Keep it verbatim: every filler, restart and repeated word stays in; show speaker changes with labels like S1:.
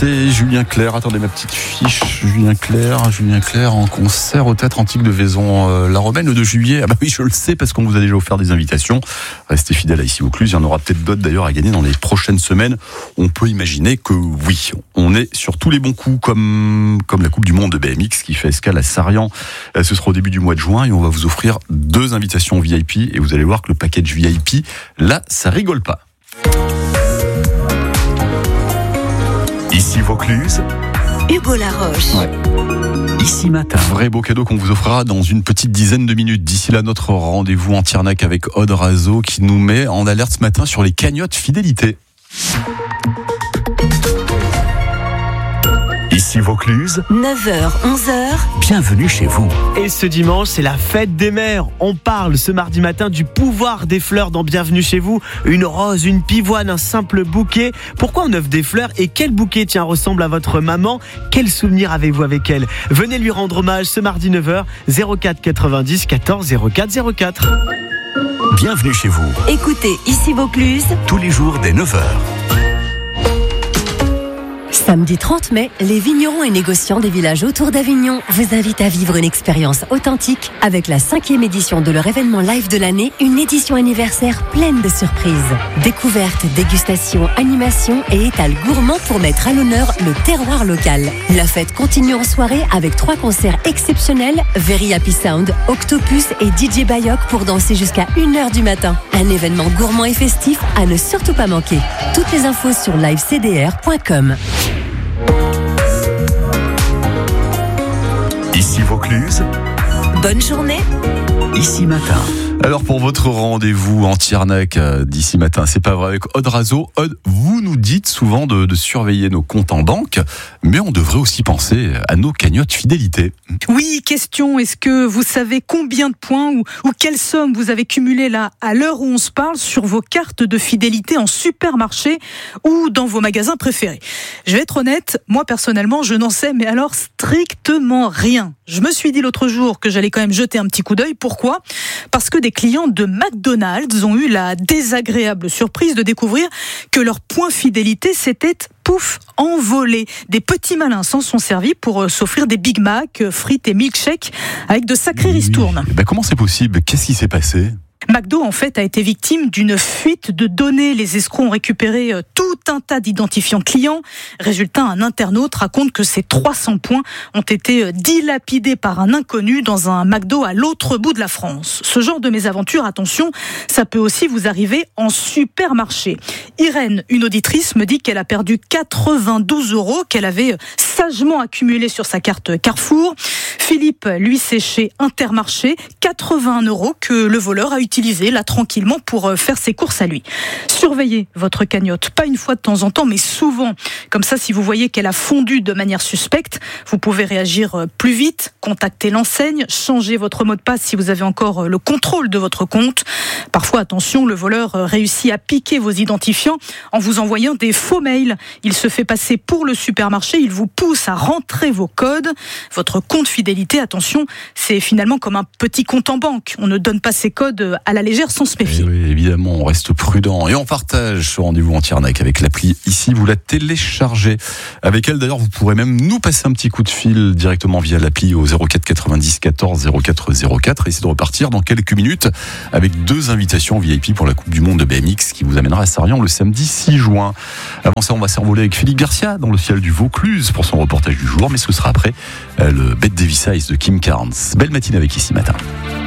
S1: C'est Julien Clerc, attendez ma petite fiche, Julien Clerc, Julien Clerc en concert au Théâtre Antique de Vaison-la Romaine le deux juillet. Ah bah oui, je le sais parce qu'on vous a déjà offert des invitations. Restez fidèles à Ici Vaucluse, il y en aura peut-être d'autres d'ailleurs à gagner dans les prochaines semaines. On peut imaginer que oui, on est sur tous les bons coups comme, comme la Coupe du Monde de B M X qui fait escale à Sarrian. Ce sera au début du mois de juin et on va vous offrir deux invitations V I P et vous allez voir que le package V I P, là, ça rigole pas. Ici Vaucluse,
S2: Hugo Laroche.
S1: Ouais.
S3: Ici Matin.
S1: Vrai beau cadeau qu'on vous offrira dans une petite dizaine de minutes. D'ici là, notre rendez-vous en Tiernac avec Aude Razo qui nous met en alerte ce matin sur les cagnottes fidélité. Ici Vaucluse,
S2: neuf heures, onze heures.
S3: Bienvenue chez vous.
S4: Et ce dimanche, c'est la fête des mères. On parle ce mardi matin du pouvoir des fleurs dans Bienvenue chez vous. Une rose, une pivoine, un simple bouquet. Pourquoi on offre des fleurs et quel bouquet tiens ressemble à votre maman? Quel souvenir avez-vous avec elle? Venez lui rendre hommage ce mardi neuf heures, zéro quatre quatre-vingt-dix quatorze zéro quatre zéro quatre.
S3: Bienvenue chez vous.
S2: Écoutez Ici Vaucluse
S3: Tous les jours dès neuf heures.
S5: Samedi trente mai, les vignerons et négociants des villages autour d'Avignon vous invitent à vivre une expérience authentique avec la cinquième édition de leur événement live de l'année, une édition anniversaire pleine de surprises. Découvertes, dégustations, animations et étals gourmands pour mettre à l'honneur le terroir local. La fête continue en soirée avec trois concerts exceptionnels, Very Happy Sound, Octopus et D J Bayok pour danser jusqu'à une heure du matin. Un événement gourmand et festif à ne surtout pas manquer. Toutes les infos sur live c d r point com.
S3: Ici Vaucluse,
S2: bonne journée.
S3: Ici Matin.
S1: Alors pour votre rendez-vous en Tiernac euh, d'ici matin, c'est pas vrai, avec Aude Razo. Aude, vous nous dites souvent de, de surveiller nos comptes en banque, mais on devrait aussi penser à nos cagnottes fidélité.
S6: Oui, question, est-ce que vous savez combien de points ou, ou quelle somme vous avez cumulé là, à l'heure où on se parle, sur vos cartes de fidélité en supermarché ou dans vos magasins préférés? Je vais être honnête, moi personnellement, je n'en sais, mais alors strictement rien. Je me suis dit l'autre jour que j'allais quand même jeter un petit coup d'œil. Pourquoi ? Parce que des clients de McDonald's ont eu la désagréable surprise de découvrir que leur point fidélité s'était pouf, envolé. Des petits malins s'en sont servis pour s'offrir des Big Mac, frites et milkshakes avec de sacrées ristournes.
S1: Ben comment c'est possible? Qu'est-ce qui s'est passé?
S6: McDo, en fait, a été victime d'une fuite de données. Les escrocs ont récupéré tout un tas d'identifiants clients. Résultat, un internaute raconte que ces trois cents points ont été dilapidés par un inconnu dans un McDo à l'autre bout de la France. Ce genre de mésaventure, attention, ça peut aussi vous arriver en supermarché. Irène, une auditrice, me dit qu'elle a perdu quatre-vingt-douze euros qu'elle avait sagement accumulés sur sa carte Carrefour. Philippe, lui, c'est chez Intermarché, quatre-vingts euros que le voleur a utilisé là tranquillement pour faire ses courses à lui. Surveillez votre cagnotte, pas une fois de temps en temps, mais souvent. Comme ça, si vous voyez qu'elle a fondu de manière suspecte, vous pouvez réagir plus vite, contacter l'enseigne, changer votre mot de passe si vous avez encore le contrôle de votre compte. Parfois, attention, le voleur réussit à piquer vos identifiants en vous envoyant des faux mails. Il se fait passer pour le supermarché, il vous pousse à rentrer vos codes. Votre compte fidélité, attention, c'est finalement comme un petit compte en banque. On ne donne pas ses codes à la légère sans se méfier.
S1: Et oui, évidemment, on reste prudent et on partage ce rendez-vous en Tiernac avec l'appli Ici. Vous la téléchargez. Avec elle, d'ailleurs, vous pourrez même nous passer un petit coup de fil directement via l'appli au zéro quatre quatre-vingt-dix quatorze zéro quatre zéro quatre et essayer de repartir dans quelques minutes avec deux invitations V I P pour la Coupe du Monde de B M X qui vous amènera à Sarrian le samedi six juin. Avant ça, on va s'envoler avec Philippe Garcia dans le ciel du Vaucluse pour son reportage du jour, mais ce sera après euh, le Bet Davis Ice de Kim Carnes. Belle matinée avec Ici Matin.